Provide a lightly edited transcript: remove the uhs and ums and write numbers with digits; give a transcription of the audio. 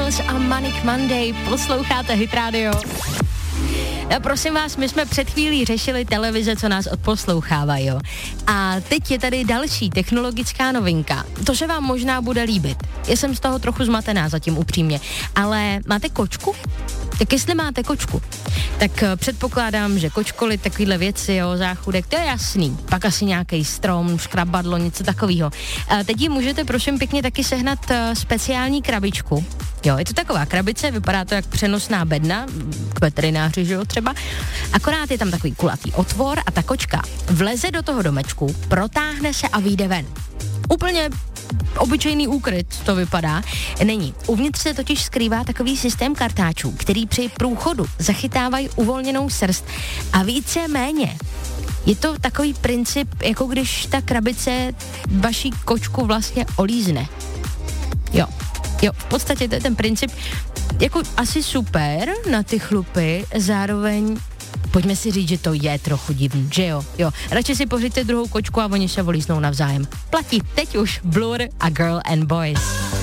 Beatles a Manic Monday. Posloucháte Hit Radio. A prosím vás, my jsme před chvílí řešili televize, co nás odposlouchávají, jo. A teď je tady další technologická novinka. To se vám možná bude líbit. Já jsem z toho trochu zmatená zatím upřímně. Ale máte kočku? Tak jestli máte kočku, tak předpokládám, že kočkoly, takovýhle věci, jo, záchůdek, to je jasný. Pak asi nějaký strom, škrabadlo, něco takového. Teď ji můžete prosím pěkně taky sehnat speciální krabičku. Jo, je to taková krabice, vypadá to jak přenosná bedna, k veterináři, že jo, třeba. Akorát je tam takový kulatý otvor a ta kočka vleze do toho domečku, protáhne se a vyjde ven. Úplně obyčejný úkryt to vypadá. Není. Uvnitř se totiž skrývá takový systém kartáčů, který při průchodu zachytávají uvolněnou srst a víceméně je to takový princip, jako když ta krabice vaší kočku vlastně olízne. Jo, v podstatě to je ten princip, jako asi super na ty chlupy, zároveň pojďme si říct, že to je trochu divný, že jo? Radši si pořiďte druhou kočku a oni se volíznou navzájem. Platí teď už Blur a Girl and Boys.